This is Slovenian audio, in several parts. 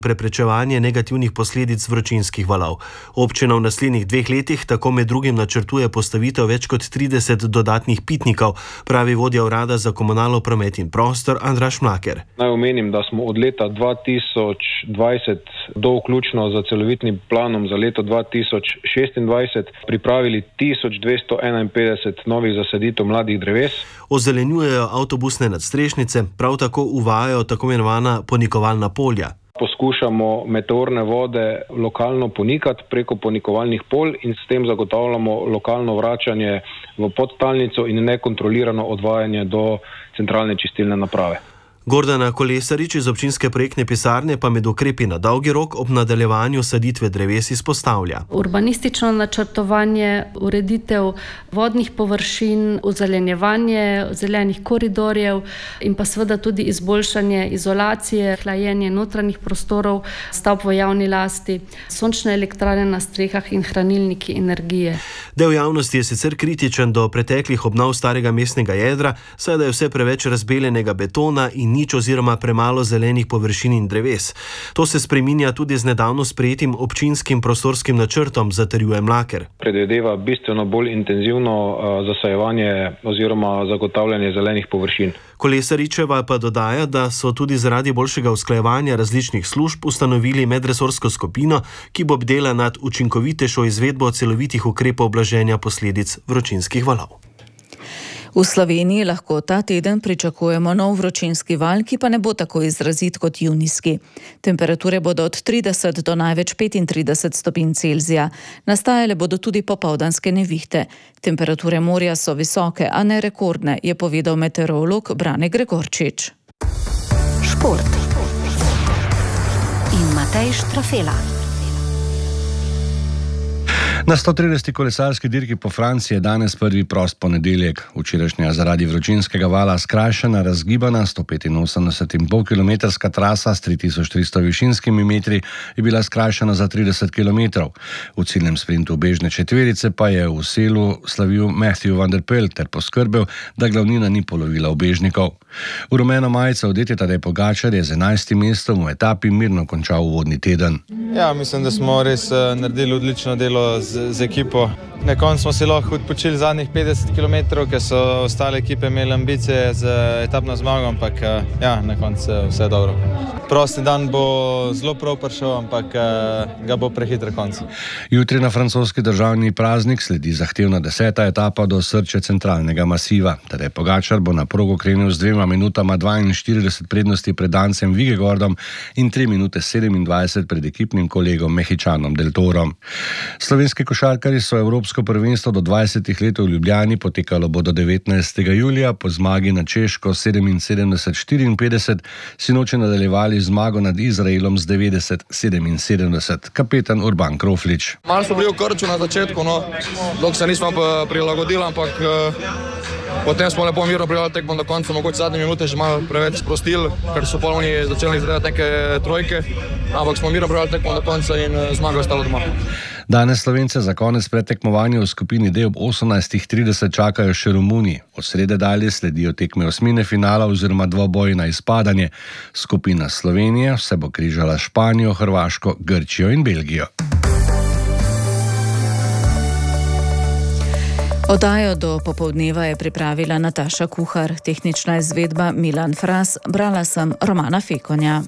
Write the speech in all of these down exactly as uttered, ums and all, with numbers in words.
preprečevanje negativnih posledic vročinskih valov. Občina v naslednjih dveh letih tako med drugim načrtuje postavitev več kot trideset dodatnih pitnikov, pravi vodja urada za komunalno promet in prostor Andraž Mlaker. Naj omenim, da smo od leta dva tisoč dvajset do vključno za celovitnim planom za leto dva tisoč šestindvajset pripravili tisoč dvesto enainpetdeset novih zasaditev mladih dreves. Ozelenjujejo avtobusne nadstrešnice, prav tako uvajajo tako imenovana ponikovalna polja. Poskušamo meteorne vode lokalno ponikati preko ponikovalnih polj in s tem zagotavljamo lokalno vračanje v podtalnico in nekontrolirano odvajanje do centralne čistilne naprave. Gordana Kolesarič iz občinske projektne pisarne pa med ukrepi na dolgi rok ob nadaljevanju saditve dreves izpostavlja. Urbanistično načrtovanje, ureditev vodnih površin, ozelenjevanje zelenih koridorjev in pa seveda tudi izboljšanje izolacije, hlajenje notranjih prostorov, stavb v javni lasti, sončne elektrarne na strehah in hranilniki energije. Del javnosti je sicer kritičen do preteklih obnov starega mestnega jedra, saj da je vse preveč razbeljenega betona in nič oziroma premalo zelenih površin in dreves. To se spreminja tudi z nedavno sprejetim občinskim prostorskim načrtom, zatrjuje Mlaker. Predvideva bistveno bolj intenzivno zasajevanje oziroma zagotavljanje zelenih površin. Kolesaričeva pa dodaja, da so tudi zaradi boljšega usklajevanja različnih služb ustanovili medresorsko skupino, ki bo bdela nad učinkovitejšo izvedbo celovitih ukrepov blaženja posledic vročinskih valov. V Sloveniji lahko ta teden pričakujemo nov vročinski val, ki pa ne bo tako izrazit kot junijski. Temperature bodo od trideset do največ petintrideset stopinj Celzija. Nastajale bodo tudi popoldanske nevihte. Temperature morja so visoke, a ne rekordne, je povedal meteorolog Brane Gregorčič. Šport in Matej Štrafela. Na sto trideseti kolesarski dirki po Franciji je danes prvi prost ponedeljek. Včerajšnja zaradi vročinskega vala skrajšana, razgibana sto petinosemdeset in pol kilometrska trasa s tri tisoč tristo višinskimi metri je bila skrajšana za trideset kilometrov. V ciljnem sprintu bežne četverice pa je v selu slavil Matthew van der Poel ter poskrbel, da glavnina ni polovila ubežnikov. V rumeno majico odeti Tadej Pogačar je z enajstim mestom v etapi mirno končal uvodni teden. Ja, mislim, da smo res naredili odlično delo z, z ekipo. Na koncu smo se lahko odpočili zadnjih petdeset kilometrov, ker so ostale ekipe imeli ambicije z etapno zmago, ampak ja, na koncu vse dobro. Prosti dan bo zelo prav prišel, ampak ga bo prehiter konc. Jutri na francoski državni praznik sledi zahtevna deseta etapa do osrčja centralnega masiva. Tadej Pogačar bo na progo krenil z dvema minutama dvainštirideset prednosti pred Dancem Vigegordom in tri minute sedemindvajset pred ekipnim kolegom Mehičanom Del Torom. Slovenski košarkarji so evropsko prvenstvo do dvajsetih let v Ljubljani, potekalo bo do devetnajstega julija, po zmagi na Češko sedeminsedemdeset štiriinpetdeset, sinoči nadaljevali zmago nad Izraelom z devetdeset sedeminsedemdeset. Kapetan Urban Kroflič. Malo so bili v krču na začetku, no, dok se nismo prilagodili, ampak potem smo lepo mirno prilagodili tekmo do konca, mogoče zadnje minute že malo preveč sprostili, ker so pol oni začeli izgledati neke trojke, ampak smo mirno prilagodili tekmo do konca in zmaga je ostala doma. Danes Slovence za konec predtekmovanja v skupini D ob osemnajstih trideset čakajo še Romuni. Od srede dalje sledijo tekme osmine finala oziroma dvoboji na izpadanje. Skupina Slovenije se bo križala Španijo, Hrvaško, Grčijo in Belgijo. Oddajo do popoldneva je pripravila Nataša Kuhar, tehnična izvedba Milan Fras, brala sem Romana Fekonja.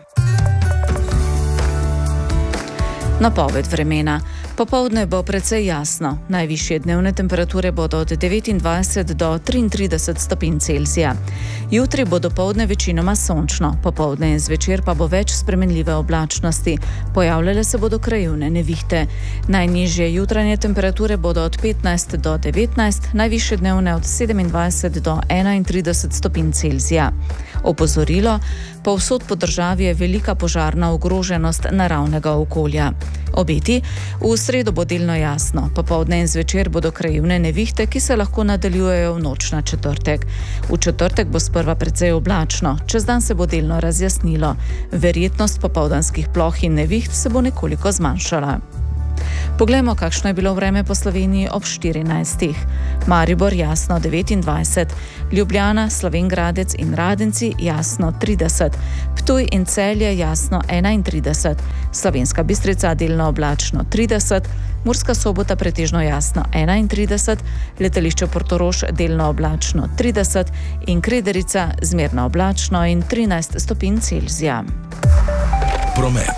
Napoved vremena. Popoldne bo precej jasno. Najvišje dnevne temperature bodo od devetindvajset do triintrideset stopinj Celzija. Jutri bo dopoldne večinoma sončno, popoldne in zvečer pa bo več spremenljive oblačnosti. Pojavljale se bodo krajevne nevihte. Najnižje jutranje temperature bodo od petnajst do devetnajst, najvišje dnevne od sedemindvajset do enaintrideset stopinj Celzija. Opozorilo: povsod po državi je velika požarna ogroženost naravnega okolja. Obeti: v sredo bo delno jasno, popoldne in zvečer bodo krajevne nevihte, ki se lahko nadaljujejo v noč na četrtek. V četrtek bo sprva precej oblačno, čez dan se bo delno razjasnilo. Verjetnost popoldanskih ploh in neviht se bo nekoliko zmanjšala. Poglejmo, kakšno je bilo vreme po Sloveniji ob štirinajstih. Maribor jasno devetindvajset, Ljubljana, Slovenj Gradec in Radenci jasno trideset, Ptuj in Celje jasno enaintrideset, Slovenska Bistrica delno oblačno trideset, Murska Sobota pretežno jasno enaintrideset, letališče Portorož delno oblačno trideset in Krederica zmerno oblačno in trinajst stopinj Celzija. Promet.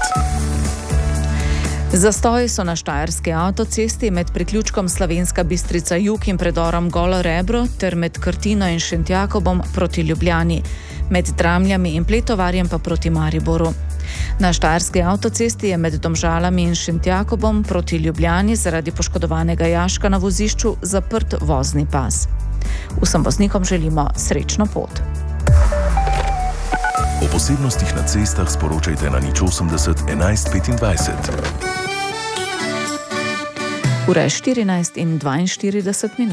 Zastoji so na štajerski avtocesti med priključkom Slovenska Bistrica jug in predorom Golo Rebro ter med Krtino in Šentjakobom proti Ljubljani, med Dramljami in Pletovarjem pa proti Mariboru. Na štajerski avtocesti je med Domžalami in Šentjakobom proti Ljubljani zaradi poškodovanega jaška na vozišču zaprt vozni pas. Vsem voznikom želimo srečno pot. O posebnostih na cestah sporočajte na nič osemdeset enajst petindvajset. Ura je štirinajst in dvainštirideset minut.